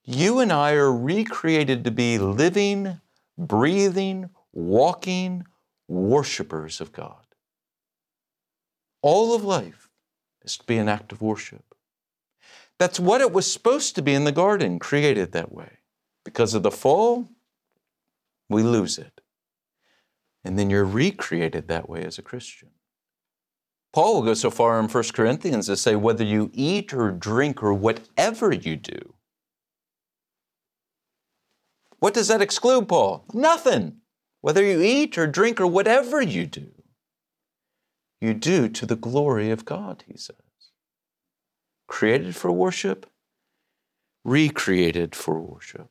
You and I are recreated to be living, breathing, walking worshipers of God. All of life is to be an act of worship. That's what it was supposed to be in the garden, created that way. Because of the fall, we lose it. And then you're recreated that way as a Christian. Paul will go so far in 1 Corinthians to say, whether you eat or drink or whatever you do. What does that exclude, Paul? Nothing. Whether you eat or drink or whatever you do to the glory of God, he says. Created for worship, recreated for worship.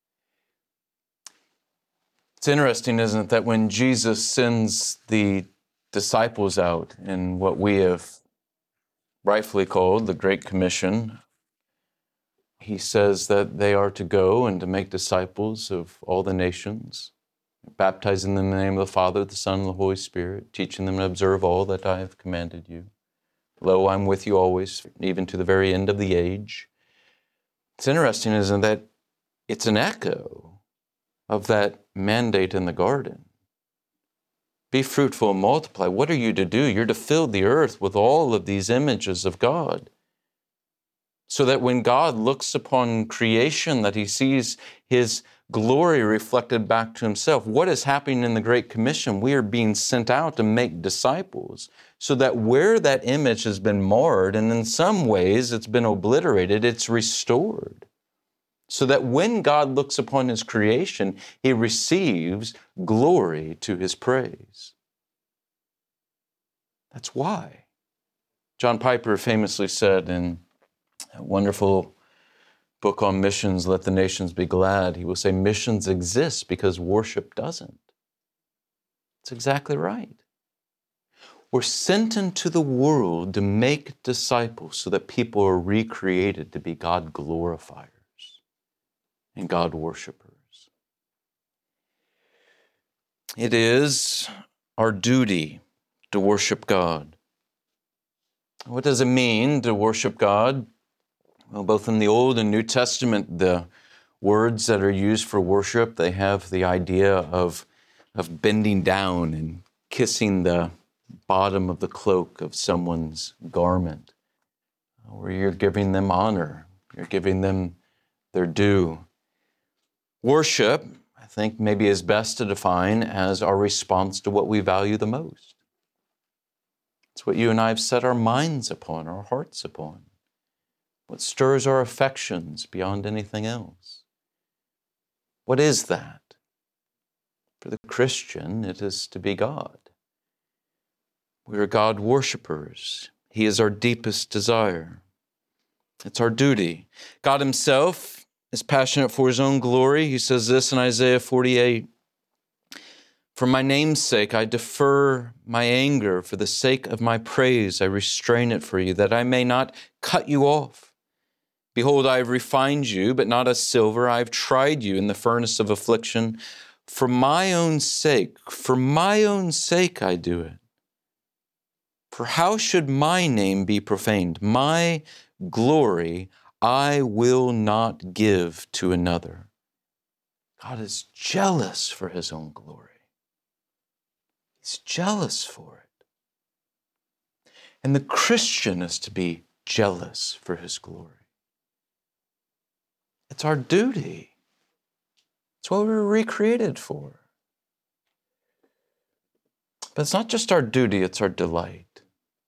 It's interesting, isn't it, that when Jesus sends the disciples out in what we have rightfully called the Great Commission, he says that they are to go and to make disciples of all the nations, baptizing them in the name of the Father, the Son, and the Holy Spirit, teaching them to observe all that I have commanded you. Lo, I'm with you always, even to the very end of the age. It's interesting, isn't it, that it's an echo of that mandate in the garden. Be fruitful and multiply. What are you to do? You're to fill the earth with all of these images of God. So that when God looks upon creation, that he sees his glory reflected back to himself. What is happening in the Great Commission? We are being sent out to make disciples, so that where that image has been marred, and in some ways it's been obliterated, it's restored. So that when God looks upon his creation, he receives glory to his praise. That's why. John Piper famously said in a wonderful book on missions, Let the Nations Be Glad, he will say, missions exist because worship doesn't. That's exactly right. We're sent into the world to make disciples so that people are recreated to be God glorifiers and God worshipers. It is our duty to worship God. What does it mean to worship God? Well, both in the Old and New Testament, the words that are used for worship, they have the idea of bending down and kissing the bottom of the cloak of someone's garment, where you're giving them honor, you're giving them their due. Worship, I think, maybe is best to define as our response to what we value the most. It's what you and I have set our minds upon, our hearts upon. What stirs our affections beyond anything else? What is that? For the Christian, it is to be God. We are God worshipers. He is our deepest desire. It's our duty. God himself is passionate for his own glory. He says this in Isaiah 48, for my name's sake, I defer my anger. For the sake of my praise, I restrain it for you, that I may not cut you off. Behold, I have refined you, but not as silver. I have tried you in the furnace of affliction. For my own sake I do it. For how should my name be profaned? My glory I will not give to another. God is jealous for his own glory. He's jealous for it. And the Christian is to be jealous for his glory. It's our duty. It's what we were recreated for. But it's not just our duty, it's our delight.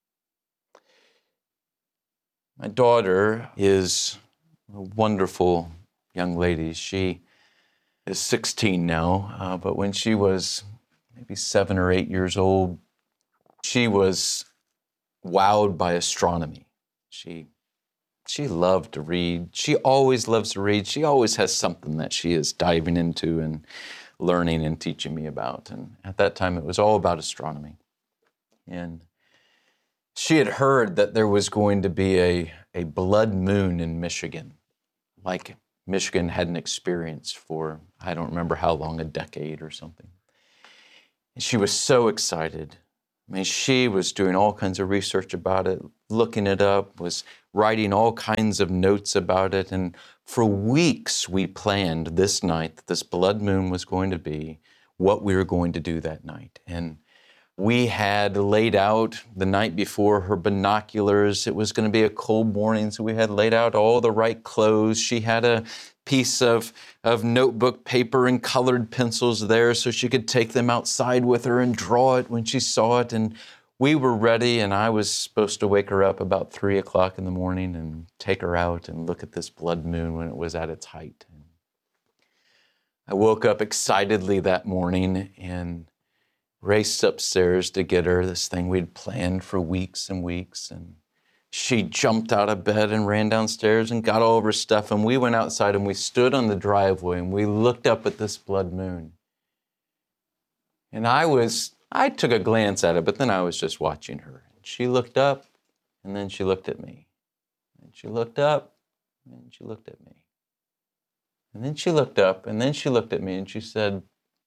My daughter is a wonderful young lady. She is 16 now, but when she was maybe 7 or 8 years old, she was wowed by astronomy. She loved to read. She always loves to read. She always has something that she is diving into and learning and teaching me about. And at that time, it was all about astronomy. And she had heard that there was going to be a blood moon in Michigan, like Michigan hadn't experienced for, I don't remember how long, a decade or something. And she was so excited I mean, she was doing all kinds of research about it, looking it up, was writing all kinds of notes about it. And for weeks, we planned this night that this blood moon was going to be what we were going to do that night. And we had laid out the night before her binoculars. It was going to be a cold morning, so we had laid out all the right clothes. She had a piece of notebook paper and colored pencils there so she could take them outside with her and draw it when she saw it. And we were ready, and I was supposed to wake her up about 3 o'clock in the morning and take her out and look at this blood moon when it was at its height. And I woke up excitedly that morning and raced upstairs to get her, this thing we'd planned for weeks and weeks. And she jumped out of bed and ran downstairs and got all of her stuff. And we went outside and we stood on the driveway and we looked up at this blood moon. And I took a glance at it, but then I was just watching her. She looked up and then she looked at me. And she looked up and she looked at me. And then she looked up and then she looked at me and she said,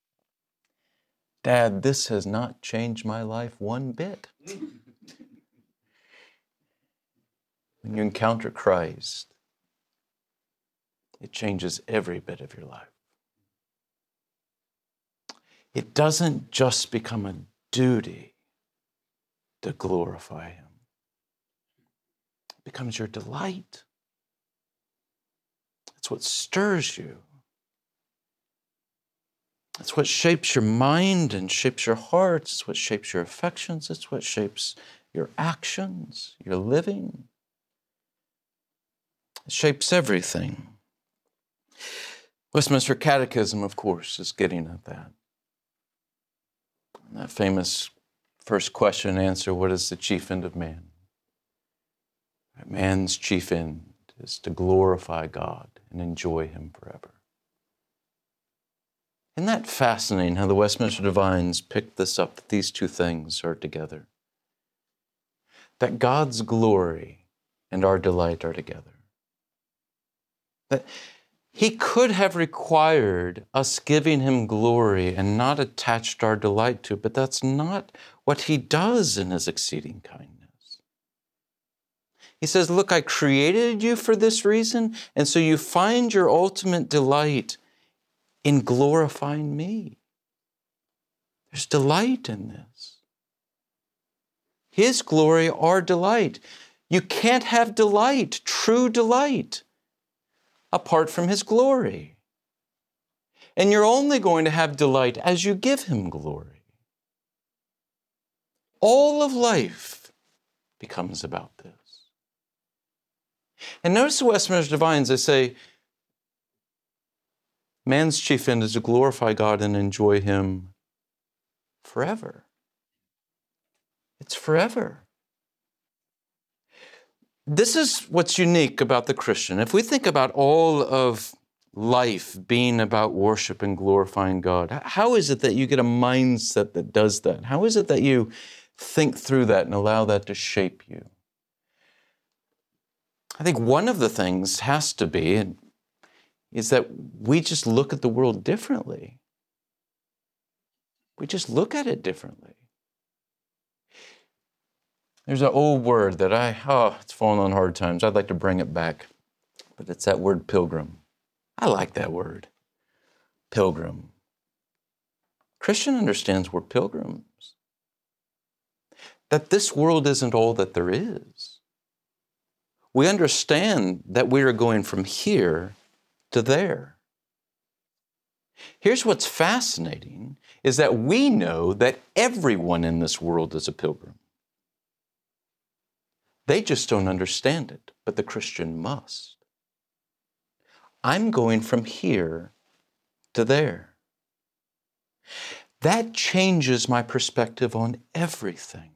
"Dad, this has not changed my life one bit." When you encounter Christ, it changes every bit of your life. It doesn't just become a duty to glorify Him. It becomes your delight. It's what stirs you. It's what shapes your mind and shapes your heart. It's what shapes your affections. It's what shapes your actions, your living. It shapes everything. Westminster Catechism, of course, is getting at that. That famous first question and answer, what is the chief end of man? Man's chief end is to glorify God and enjoy Him forever. Isn't that fascinating how the Westminster Divines picked this up, that these two things are together? That God's glory and our delight are together. That He could have required us giving Him glory and not attached our delight to it, but that's not what He does in His exceeding kindness. He says, look, I created you for this reason, and so you find your ultimate delight in glorifying me. There's delight in this. His glory, our delight. You can't have delight, true delight, apart from His glory. And you're only going to have delight as you give Him glory. All of life becomes about this. And notice the Westminster Divines, they say, man's chief end is to glorify God and enjoy Him forever. It's forever. This is what's unique about the Christian. If we think about all of life being about worship and glorifying God, how is it that you get a mindset that does that? How is it that you think through that and allow that to shape you? I think one of the things has to be is that we just look at the world differently. We just look at it differently. There's an old word that it's fallen on hard times. I'd like to bring it back, but it's that word pilgrim. I like that word, pilgrim. Christian understands we're pilgrims. That this world isn't all that there is. We understand that we are going from here to there. Here's what's fascinating, is that we know that everyone in this world is a pilgrim. They just don't understand it, but the Christian must. I'm going from here to there. That changes my perspective on everything.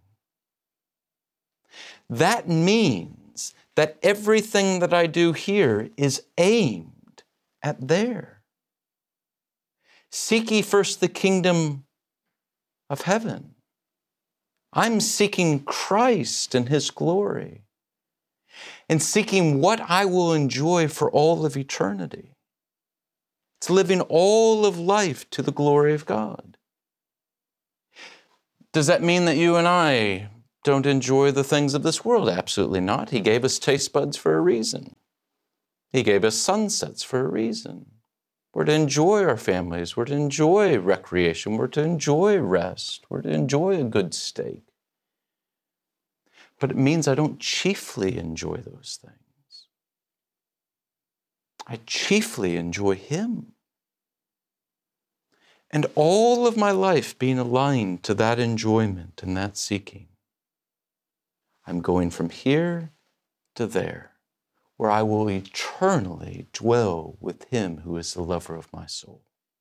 That means that everything that I do here is aimed at there. Seek ye first the kingdom of heaven. I'm seeking Christ and His glory and seeking what I will enjoy for all of eternity. It's living all of life to the glory of God. Does that mean that you and I don't enjoy the things of this world? Absolutely not. He gave us taste buds for a reason. He gave us sunsets for a reason. We're to enjoy our families. We're to enjoy recreation. We're to enjoy rest. We're to enjoy a good steak. But it means I don't chiefly enjoy those things. I chiefly enjoy Him. And all of my life being aligned to that enjoyment and that seeking, I'm going from here to there, where I will eternally dwell with Him who is the lover of my soul.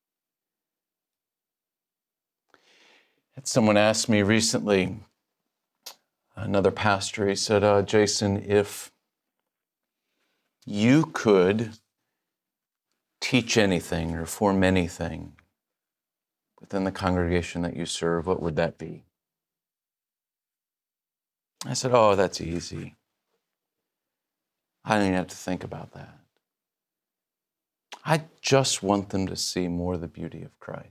And someone asked me recently, another pastor, he said, Jason, if you could teach anything or form anything within the congregation that you serve, what would that be? I said, oh, that's easy. I don't even have to think about that. I just want them to see more of the beauty of Christ.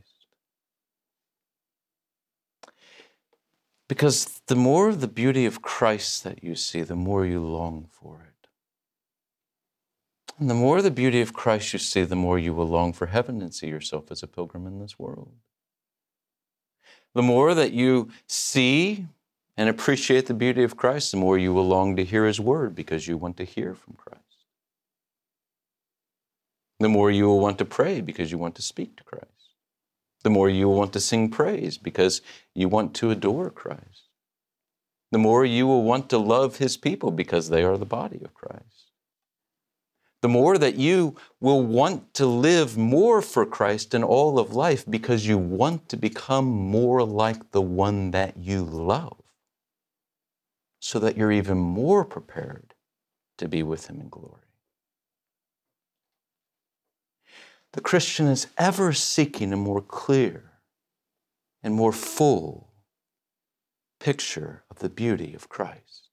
Because the more of the beauty of Christ that you see, the more you long for it. And the more of the beauty of Christ you see, the more you will long for heaven and see yourself as a pilgrim in this world. The more that you see and appreciate the beauty of Christ, the more you will long to hear His word because you want to hear from Christ. The more you will want to pray because you want to speak to Christ. The more you will want to sing praise because you want to adore Christ. The more you will want to love His people because they are the body of Christ. The more that you will want to live more for Christ in all of life because you want to become more like the one that you love, so that you're even more prepared to be with Him in glory. The Christian is ever seeking a more clear and more full picture of the beauty of Christ.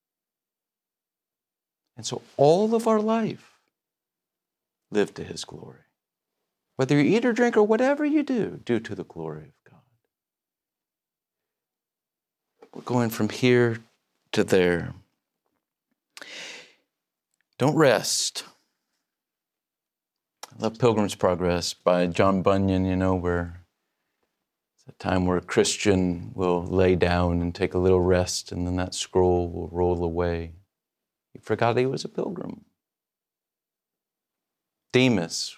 And so all of our life, live to His glory. Whether you eat or drink or whatever you do, do to the glory of God. We're going from here to there. Don't rest. I love Pilgrim's Progress by John Bunyan, where it's a time where a Christian will lay down and take a little rest, and then that scroll will roll away. He forgot he was a pilgrim. Demas,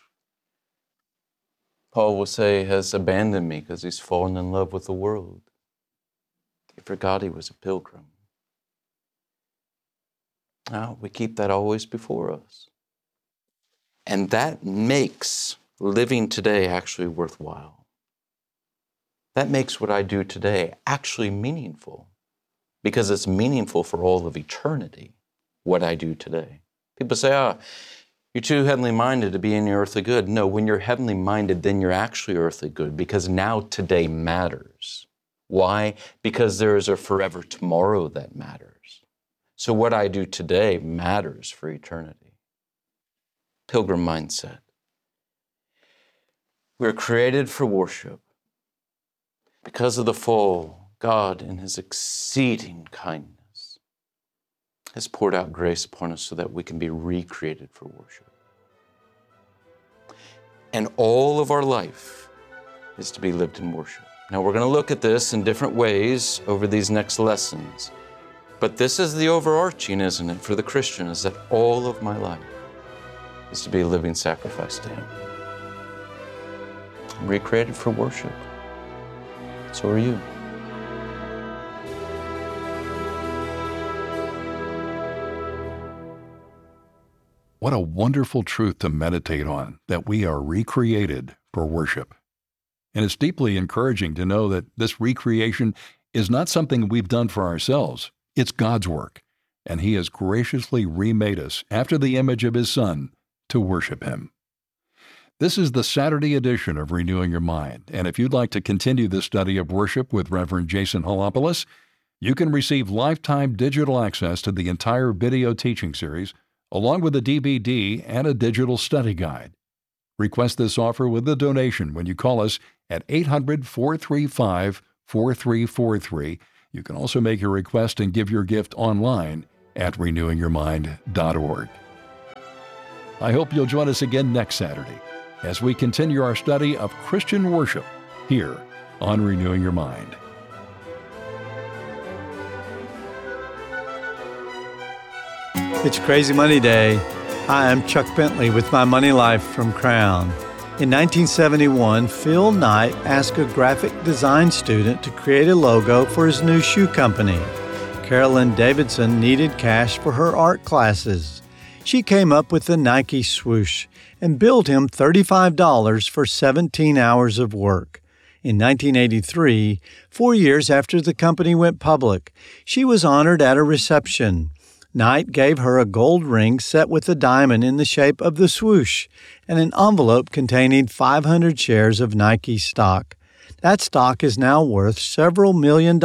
Paul will say, has abandoned me because he's fallen in love with the world. He forgot he was a pilgrim. Now, we keep that always before us. And that makes living today actually worthwhile. That makes what I do today actually meaningful, because it's meaningful for all of eternity, what I do today. People say, you're too heavenly minded to be any earthly good. No, when you're heavenly minded, then you're actually earthly good, because now today matters. Why? Because there is a forever tomorrow that matters. So what I do today matters for eternity. Pilgrim mindset. We're created for worship. Because of the fall, God, in His exceeding kindness, has poured out grace upon us so that we can be recreated for worship. And all of our life is to be lived in worship. Now, we're going to look at this in different ways over these next lessons. But this is the overarching, isn't it, for the Christian, is that all of my life is to be a living sacrifice to Him. I'm recreated for worship. So are you. What a wonderful truth to meditate on, that we are recreated for worship. And it's deeply encouraging to know that this recreation is not something we've done for ourselves. It's God's work, and He has graciously remade us after the image of His Son to worship Him. This is the Saturday edition of Renewing Your Mind, and if you'd like to continue the study of worship with Reverend Jason Holopoulos, you can receive lifetime digital access to the entire video teaching series, along with a DVD and a digital study guide. Request this offer with a donation when you call us at 800-435-1414. 888-888-4343. You can also make your request and give your gift online at renewingyourmind.org. I hope you'll join us again next Saturday as we continue our study of Christian worship here on Renewing Your Mind. It's Crazy Money Day. Hi, I'm Chuck Bentley with My Money Life from Crown. In 1971, Phil Knight asked a graphic design student to create a logo for his new shoe company. Carolyn Davidson needed cash for her art classes. She came up with the Nike swoosh and billed him $35 for 17 hours of work. In 1983, 4 years after the company went public, she was honored at a reception. Knight gave her a gold ring set with a diamond in the shape of the swoosh and an envelope containing 500 shares of Nike stock. That stock is now worth several $million.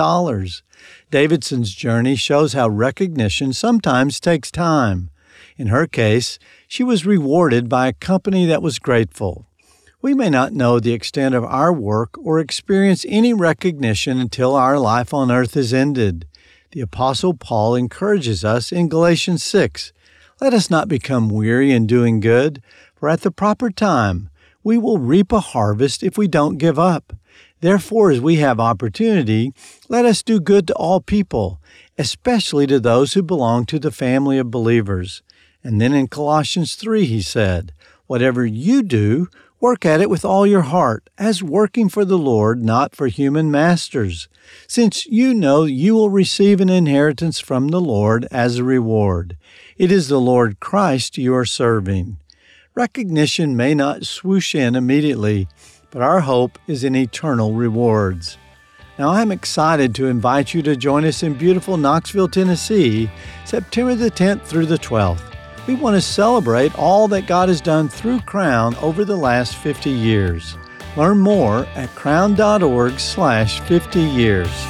Davidson's journey shows how recognition sometimes takes time. In her case, she was rewarded by a company that was grateful. We may not know the extent of our work or experience any recognition until our life on earth is ended. The Apostle Paul encourages us in Galatians 6, "Let us not become weary in doing good, for at the proper time we will reap a harvest if we don't give up. Therefore, as we have opportunity, let us do good to all people, especially to those who belong to the family of believers." And then in Colossians 3 he said, "Whatever you do, work at it with all your heart, as working for the Lord, not for human masters, since you know you will receive an inheritance from the Lord as a reward. It is the Lord Christ you are serving." Recognition may not swoosh in immediately, but our hope is in eternal rewards. Now, I'm excited to invite you to join us in beautiful Knoxville, Tennessee, September the 10th through the 12th. We want to celebrate all that God has done through Crown over the last 50 years. Learn more at crown.org/50 years.